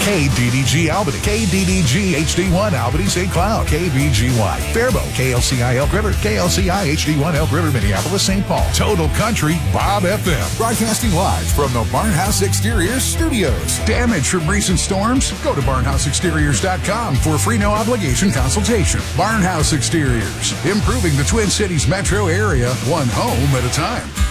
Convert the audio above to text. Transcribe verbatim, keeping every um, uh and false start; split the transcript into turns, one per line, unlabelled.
K D D G Albany, K D D G H D one Albany Saint Cloud, K B G Y Faribault, K L C I Elk River, K L C I H D one Elk River, Minneapolis, Saint Paul. Total Country, Bob F M. Broadcasting live from the Barnhouse Exteriors studios. Damage from recent storms? Go to barnhouse exteriors dot com for a free no obligation consultation. Barnhouse Exteriors, improving the Twin Cities metro area, one home at a time.